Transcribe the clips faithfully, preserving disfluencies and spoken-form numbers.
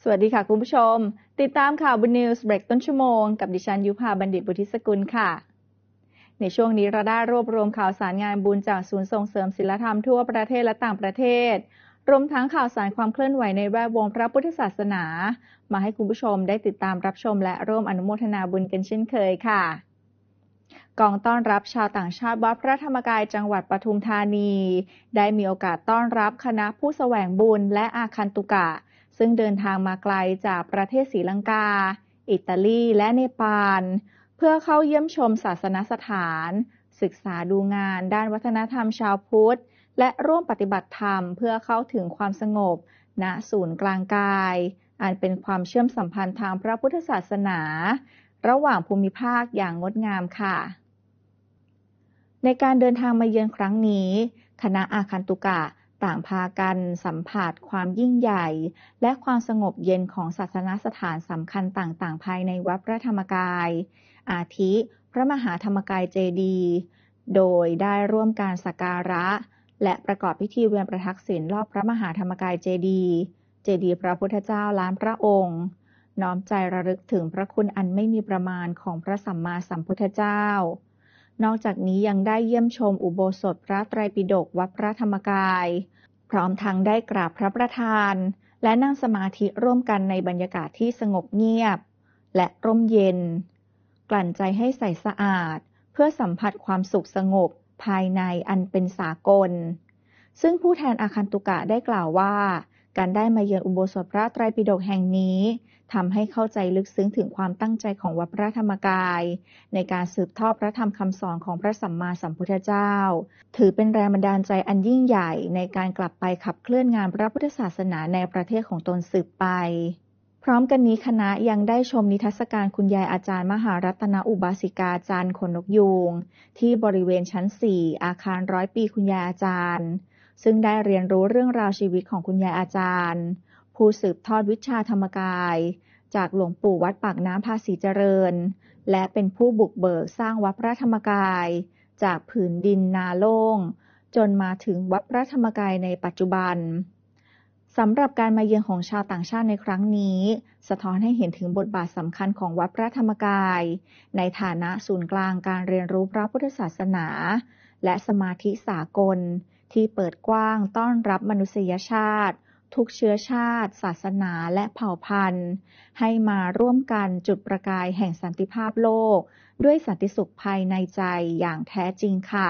สวัสดีค่ะคุณผู้ชมติดตามข่าวบน News Break ต้นชั่วโมงกับดิฉันยุพาบัณฑิตบุตรสกุลค่ะในช่วงนี้เราได้รวบรวมข่าวสารงานบุญจากศูนย์ส่งเสริมศีลธรรมทั่วประเทศและต่างประเทศรวมทั้งข่าวสารความเคลื่อนไหวในแวดวงพระพุทธศาสนามาให้คุณผู้ชมได้ติดตามรับชมและร่วมอนุโมทนาบุญกันเช่นเคยค่ะกองต้อนรับชาวต่างชาติวัดพระธรรมกายจังหวัดปทุมธานีได้มีโอกาสต้อนรับคณะผู้แสวงบุญและอาคันตุกะซึ่งเดินทางมาไกลจากประเทศศรีลังกาอิตาลีและเนปาลเพื่อเข้าเยี่ยมชมศาสนสถานศึกษาดูงานด้านวัฒนธรรมชาวพุทธและร่วมปฏิบัติธรรมเพื่อเข้าถึงความสงบณศูนย์กลางกายอันเป็นความเชื่อมสัมพันธ์ทางพระพุทธศาสนาระหว่างภูมิภาคอย่างงดงามค่ะในการเดินทางมาเยือนครั้งนี้คณะอาคันตุกะต่างพากันสัมผัสความยิ่งใหญ่และความสงบเย็นของศาสนสถานสำคัญต่างๆภายในวัดพระธรรมกายอาทิพระมหาธรรมกายเจดีย์โดยได้ร่วมการสักการะและประกอบพิธีเวียนประทักษิณรอบพระมหาธรรมกายเจดีย์เจดีย์พระพุทธเจ้าล้านพระองค์น้อมใจระลึกถึงพระคุณอันไม่มีประมาณของพระสัมมาสัมพุทธเจ้านอกจากนี้ยังได้เยี่ยมชมอุโบสถพระไตรปิฎกวัดพระธรรมกายพร้อมทั้งได้กราบพระประธานและนั่งสมาธิร่วมกันในบรรยากาศที่สงบเงียบและร่มเย็นกลั่นใจให้ใสสะอาดเพื่อสัมผัสความสุขสงบภายในอันเป็นสากลซึ่งผู้แทนอาคันตุกะได้กล่าวว่าการได้มาเยือนอุโบสถพระไตรปิฎกแห่งนี้ทำให้เข้าใจลึกซึ้งถึงความตั้งใจของวัดพระธรรมกายในการสืบทอดพระธรรมคำสอนของพระสัมมาสัมพุทธเจ้าถือเป็นแรงบันดาลใจอันยิ่งใหญ่ในการกลับไปขับเคลื่อนงานพระพุทธศาสนาในประเทศของตนสืบไปพร้อมกันนี้คณะยังได้ชมนิทรรศการคุณยายอาจารย์มหารัตนอุบาสิกาจันทร์ขนนกยูงที่บริเวณชั้นสี่อาคารร้อยปีคุณยายอาจารย์ซึ่งได้เรียนรู้เรื่องราวชีวิตของคุณยายอาจารย์ผู้สืบทอดวิชาธรรมกายจากหลวงปู่วัดปากน้ำภาษีเจริญและเป็นผู้บุกเบิกสร้างวัดพระธรรมกายจากผืนดินนาโล่งจนมาถึงวัดพระธรรมกายในปัจจุบันสำหรับการมาเยือนของชาวต่างชาติในครั้งนี้สะท้อนให้เห็นถึงบทบาทสำคัญของวัดพระธรรมกายในฐานะศูนย์กลางการเรียนรู้พระพุทธศาสนาและสมาธิสากลที่เปิดกว้างต้อนรับมนุษยชาติทุกเชื้อชาติศาสนาและเผ่าพันธุ์ให้มาร่วมกันจุดประกายแห่งสันติภาพโลกด้วยสันติสุขภายในใจอย่างแท้จริงค่ะ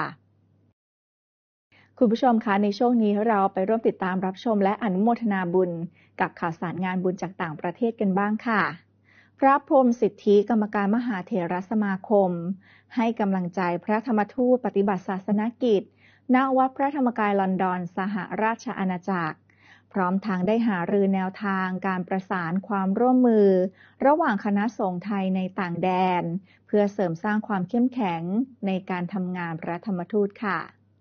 คุณผู้ชมคะในช่วงนี้เราไปร่วมติดตามรับชมและอนุโมทนาบุญกับข่าวสารงานบุญจากต่างประเทศกันบ้างค่ะพระพรหมสิทธิกรรมการมหาเถรสมาคมให้กำลังใจพระธรรมทูตปฏิบัติศาสนกิจณวัดพระธรรมกายลอนดอนสหราชอาณาจักรพร้อมทางได้หารือแนวทางการประสานความร่วมมือระหว่างคณะสงฆ์ไทยในต่างแดนเพื่อเสริมสร้างความเข้มแข็งในการทำงานพระธรรมทูตค่ะ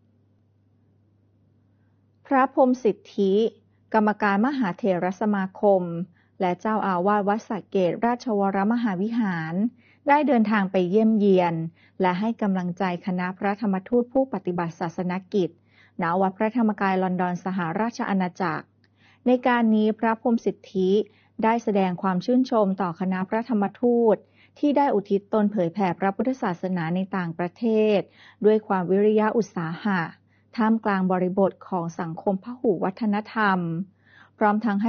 พระพรหมสิทธิกรรมการมหาเถรสมาคมและเจ้าอาวาสวัดสระเกษราชวรมหาวิหารได้เดินทางไปเยี่ยมเยียนและให้กำลังใจคณะพระธรรมทูตผู้ปฏิบัติศาสนกิจณวัดพระธรรมกายลอนดอนสหราชอาณาจักรในการนี้พระพรหมสิทธิได้แสดงความชื่นชมต่อคณะพระธรรมทูตที่ได้อุทิศตนเผยแผ่พระพุทธศาสนาในต่างประเทศด้วยความวิริยะอุตสาหะท่ามกลางบริบทของสังคมพหุวัฒนธรรมพร้อมทั้งให้